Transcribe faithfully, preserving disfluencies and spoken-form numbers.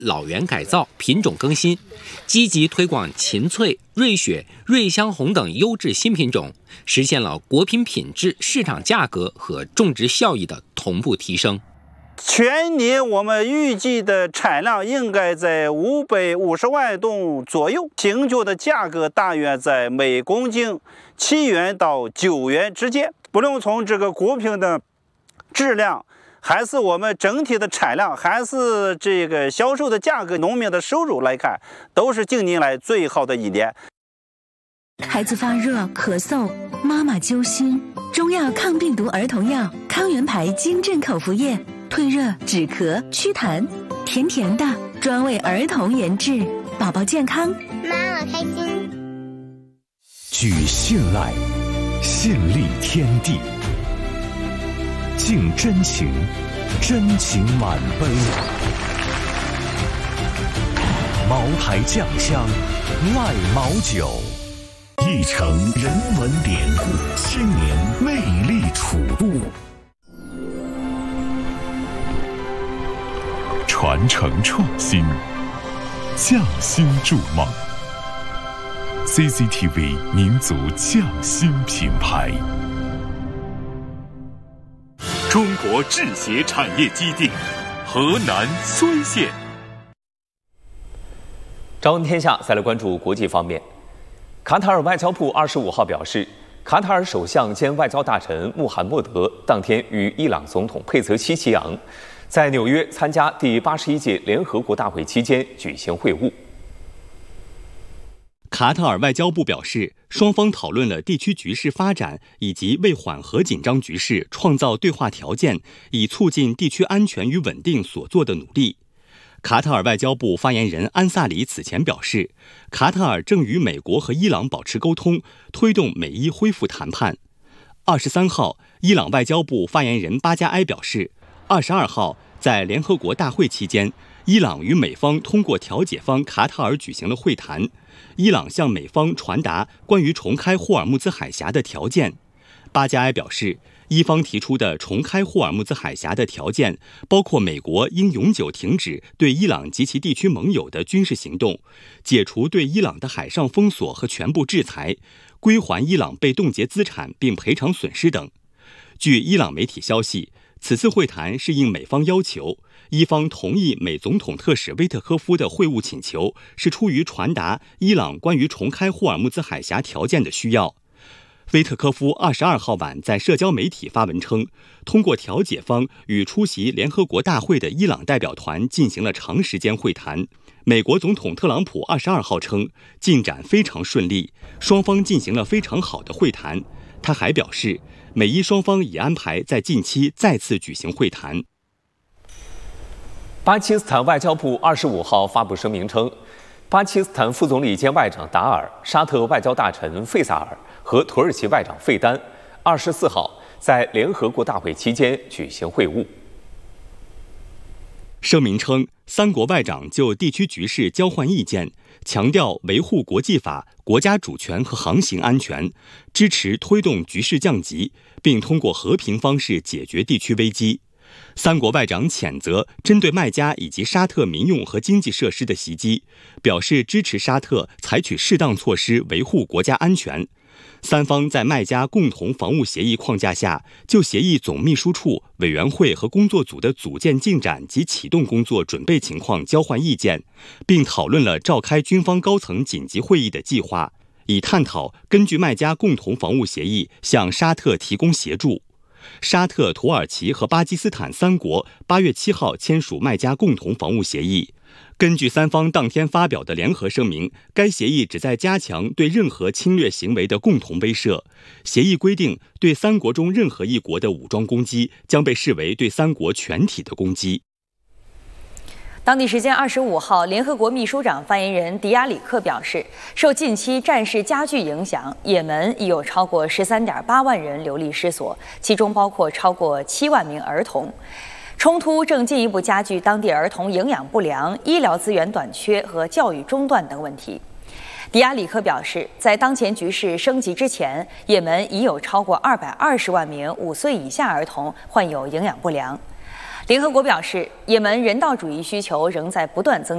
老园改造、品种更新，积极推广秦翠、瑞雪、瑞香红等优质新品种，实现了果品品质、市场价格和种植效益的同步提升。 全年我们预计的产量应该在五百五十万吨左右，平均的价格大约在每公斤七元到九元之间。不论从这个果品的质量，还是我们整体的产量，还是这个销售的价格，农民的收入来看，都是近年来最好的一年。 孩子发热、咳嗽，妈妈揪心，中药抗病毒儿童药康元牌金镇口服液。退热、止咳、祛痰，甜甜的，专为儿童研制，宝宝健康， 妈妈开心。 举信赖，信立天地，敬真情，真情满杯。茅台酱香，赖茅酒，一城人文典故，千年魅力楚都。传承创新，匠心筑梦。C C T V 民族匠心品牌。中国制鞋产业基地，河南睢县。 朝闻天下，再来关注国际方面。卡塔尔外交部二十五号表示，卡塔尔首相兼外交大臣穆罕默德当天与伊朗总统佩泽西奇扬在纽约参加第八十一届联合国大会期间举行会晤。 卡塔尔外交部表示，双方讨论了地区局势发展以及为缓和紧张局势创造对话条件，以促进地区安全与稳定所做的努力。卡塔尔外交部发言人安萨里此前表示，卡塔尔正与美国和伊朗保持沟通，推动美伊恢复谈判。二十三号，伊朗外交部发言人巴加埃表示，二十二号，在联合国大会期间，伊朗与美方通过调解方卡塔尔举行了会谈。伊朗向美方传达关于重开霍尔木兹海峡的条件。巴加埃表示，伊方提出的重开霍尔木兹海峡的条件包括美国应永久停止对伊朗及其地区盟友的军事行动，解除对伊朗的海上封锁和全部制裁，归还伊朗被冻结资产并赔偿损失等。据伊朗媒体消息，此次会谈是应美方要求，伊方同意美总统特使威特科夫的会晤请求，是出于传达伊朗关于重开霍尔木兹海峡条件的需要。威特科夫二十二号晚在社交媒体发文称，通过调解方与出席联合国大会的伊朗代表团进行了长时间会谈。美国总统特朗普二十二号称，进展非常顺利，双方进行了非常好的会谈。他还表示，美伊双方已安排在近期再次举行会谈。 巴基斯坦外交部二十五号发布声明称，巴基斯坦副总理兼外长达尔、沙特外交大臣费萨尔和土耳其外长费丹二十四号在联合国大会期间举行会晤。 声明称，三国外长就地区局势交换意见，强调维护国际法、国家主权和航行安全，支持推动局势降级，并通过和平方式解决地区危机。三国外长谴责针对麦加以及沙特民用和经济设施的袭击，表示支持沙特采取适当措施维护国家安全。三方在麦加共同防务协议框架下，就协议总秘书处、委员会和工作组的组建进展及启动工作准备情况交换意见，并讨论了召开军方高层紧急会议的计划，以探讨根据麦加共同防务协议向沙特提供协助。沙特、土耳其和巴基斯坦三国八月七号签署麦加共同防务协议。根据三方当天发表的联合声明，该协议旨在加强对任何侵略行为的共同威慑。协议规定，对三国中任何一国的武装攻击将被视为对三国全体的攻击。 当地时间二十五号，联合国秘书长发言人迪亚里克表示，受近期战事加剧影响，也门已有超过十三点八万人流离失所，其中包括超过七万名儿童。冲突正进一步加剧当地儿童营养不良、医疗资源短缺和教育中断等问题。迪亚里克表示，在当前局势升级之前，也门已有超过二百二十万名五岁以下儿童患有营养不良。联合国表示，也门人道主义需求仍在不断增